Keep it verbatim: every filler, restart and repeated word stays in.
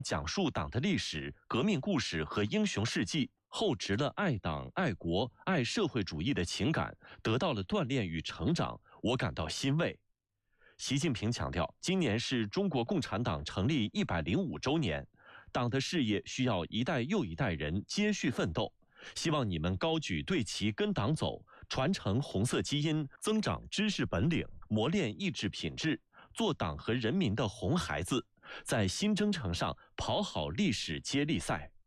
讲述党的历史、革命故事和英雄事迹，厚植了爱党、爱国、爱社会主义的情感，得到了锻炼与成长，我感到欣慰。习近平强调，今年是中国共产党成立一百零五周年，党的事业需要一代又一代人接续奋斗。希望你们高举队旗跟党走，传承红色基因，增长知识本领，磨练意志品质，做党和人民的红孩子，在新征程上跑好历史接力赛。